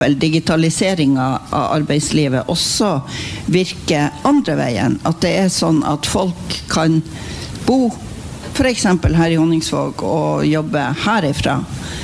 digitaliseringen av arbeidslivet også virker andre veien. At det sånn at folk kan bo for eksempel her i Honningsvåg og jobbe herifra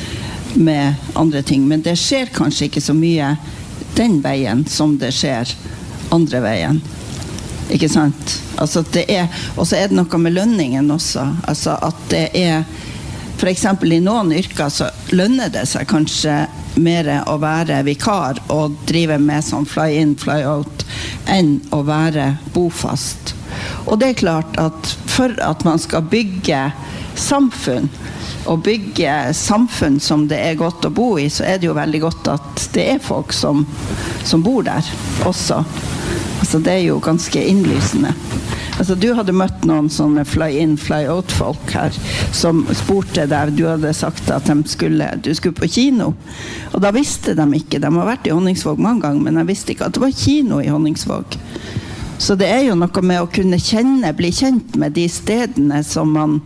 med andre ting. Men det skjer kanskje ikke så mye den veien som det skjer andre veien. Ikke sant? Altså og så det noe med lønningen også. Altså at det for eksempel i noen yrker så lønner det seg kanskje mer å være vikar og drive med sånn fly in, fly out enn å være bofast. Og det klart at for at man skal bygge samfunn og bygge samfunn som det godt å bo i, så det jo veldig godt at det folk som bor der også. Altså det jo ganske innlysende. Altså du hadde møtt noen sånne fly in, fly out folk her som spurte deg, du hadde sagt at du skulle på kino. Og da visste de ikke, de har vært i Honningsvåg mange ganger, men de visste ikke at det var kino i Honningsvåg. Så det jo noe med å kunne bli kjent med de stedene som man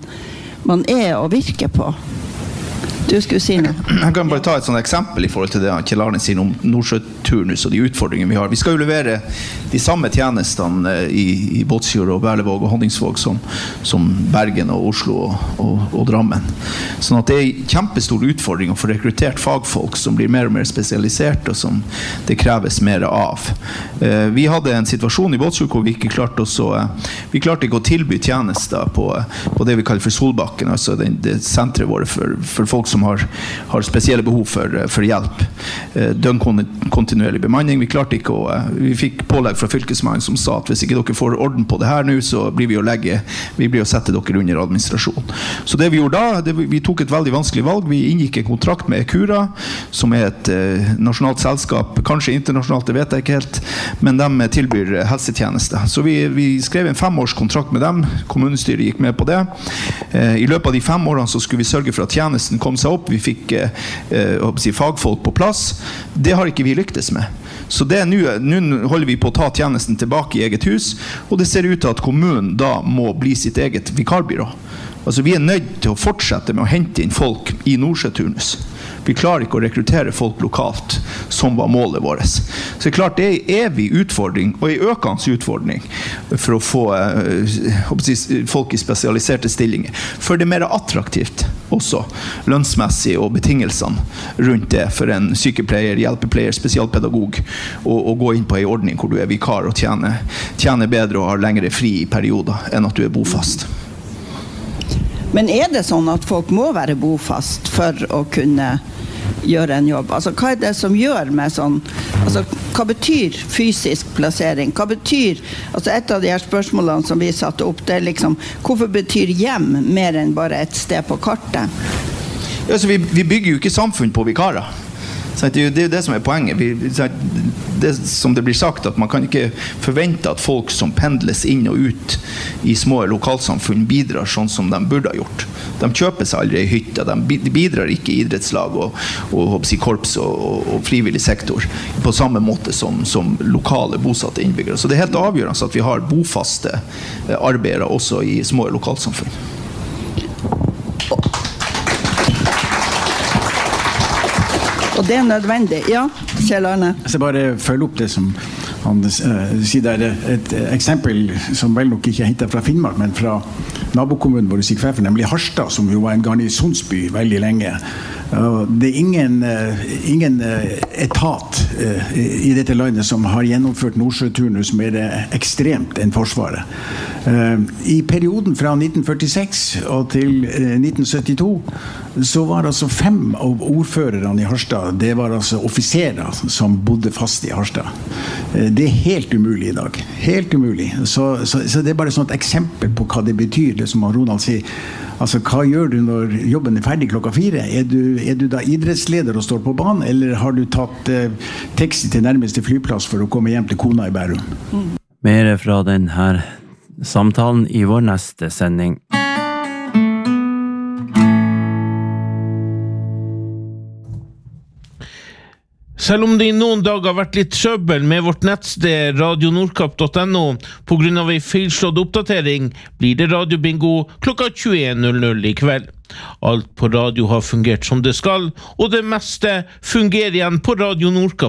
og virker på. Du skulle si noe. Jeg kan bare ta et sånt eksempel i forhold til det Kjell Arne sier om Nordsjøturnus og de utfordringene vi har. Vi skal jo levere de samme tjenestene i Båtsfjord og Berlevåg og Honningsvåg som Bergen og Oslo og Drammen. Sånn at det en kjempestor utfordring å få rekruttert fagfolk som blir mer og mer spesialisert og som det kreves mer av. Vi hadde en situasjon i Båtsfjord hvor vi ikke klarte vi klarte ikke å tilby tjenester på det vi kaller for Solbakken, altså det senteret vårt for folk som har spesielle behov for hjelp. Døgnkontinuerlig bemanning. Vi fikk pålegg fra fylkesmannen som sa at hvis ikke dere får orden på det her nå, så blir vi å sette dere under administrasjon. Så det vi gjorde da, vi tok et veldig vanskelig valg. Vi inngikk en kontrakt med Ecura, som et nasjonalt selskap, kanskje internasjonalt, det vet jeg ikke helt, men de tilbyr helsetjenester. Så vi skrev en 5-års kontrakt med dem. Kommunestyret gikk med på det. I løpet av de 5 årene så skulle vi sørge for at tjenesten kom seg opp, vi fikk fagfolk på plass. Det har ikke vi lyktes med. Så nå holder vi på å ta tjenesten tilbake i eget hus, og det ser ut til at kommunen da må bli sitt eget vikarbyrå. Altså vi nødt til å fortsette med å hente inn folk i Nordsjøturnus. Vi klarer ikke å rekruttere folk lokalt, som var målet vårt. Så det klart, det en evig utfordring, og en økende utfordring, for å få folk i spesialiserte stillinger. For det mer attraktivt også, lønnsmessig og betingelsene rundt det, for en sykepleier, hjelpepleier, spesialpedagog, å gå inn på en ordning hvor du vikar og tjener bedre og har lengre fri i perioder enn at du bofast. Men det sånn at folk må være bofast for å kunne gjøre en jobb? Altså, hva det som gjør med sånn? Altså, hva betyr fysisk plassering? Hva betyr, altså et av de her spørsmålene som vi satte opp, det liksom, hvorfor betyr hjem mer enn bare et sted på kartet? Ja, så vi bygger jo ikke samfunn på vikarer. Så det jo det som poenget. Det som det blir sagt, at man kan ikke forvente at folk som pendles inn og ut i små lokalsamfunn bidrar sånn som de burde ha gjort. De kjøper seg aldri i hytta, de bidrar ikke i idrettslag og korps og frivillig sektor på samme måte som lokale bosatte innbyggere. Så det helt avgjørende at vi har bofaste arbeidere også i små lokalsamfunn. Og det nødvendig. Ja, Kjell Arne. Jeg skal bare følge opp det som han sier der. Et eksempel som vel nok ikke hentet fra Finnmark, men fra nabokommunen hvor det sier Kvæfer, nemlig Harstad, som jo var en garnisonsby veldig lenge. Det ingen etat i dette landet som har gjennomført Nordsjøturnus mer ekstremt enn Forsvaret. I perioden fra 1946 og til 1972 så var altså 5 av ordførerne i Harstad, det var altså offiserer som bodde fast i Harstad. Det helt umulig i dag. Helt umulig. Så det bare sånn et eksempel på hva det betyr, det som Ronald sier. Altså, hva gjør du når jobben ferdig klokka 4? Er du da idrettsleder og står på banen, eller har du tatt taxi til nærmeste flyplass for å komme hjem til kona i Bærum? Mer fra denne samtalen i vår neste sending. Selv om det I noen dager har vært litt trøbbel med vårt nettsted radionordkapp.no på grunn av en feilslått oppdatering, blir det radiobingo klokka 21:00 I kveld. Alt på radio har fungert som det skal, og det meste fungerer igjen på Radio Nordkapp.